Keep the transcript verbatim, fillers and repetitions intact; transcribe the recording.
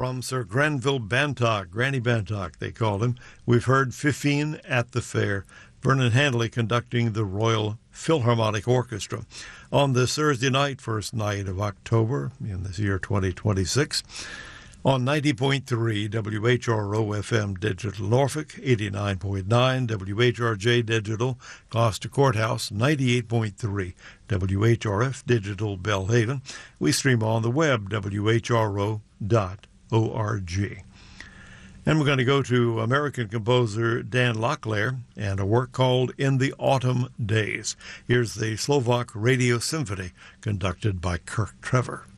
from Sir Granville Bantock, Granny Bantock, they called him. We've heard Fifine at the Fair, Vernon Handley conducting the Royal Philharmonic Orchestra. On this Thursday night, first night of October in this year twenty twenty-six, on ninety point three W H R O F M Digital Norfolk, eighty-nine point nine W H R J Digital Gloucester Courthouse, ninety-eight point three W H R F Digital Belhaven. We stream on the web, W H R O dot org. And we're going to go to American composer Dan Locklear and a work called In the Autumn Days. Here's the Slovak Radio Symphony conducted by Kirk Trevor.